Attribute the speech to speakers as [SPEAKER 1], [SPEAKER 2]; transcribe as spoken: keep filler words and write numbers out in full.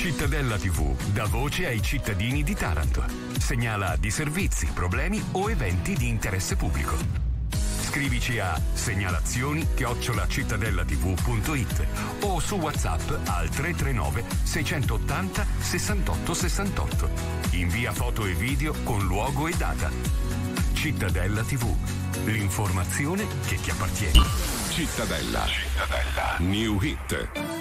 [SPEAKER 1] Cittadella tivù dà voce ai cittadini di Taranto. Segnala disservizi, problemi o eventi di interesse pubblico. Scrivici a segnalazioni chiocciola cittadellativù punto it o su WhatsApp al tre tre nove sei otto zero sessantotto sessantotto. Invia foto e video con luogo e data. Cittadella tivù, l'informazione che ti appartiene.
[SPEAKER 2] Cittadella. Cittadella. New Hit.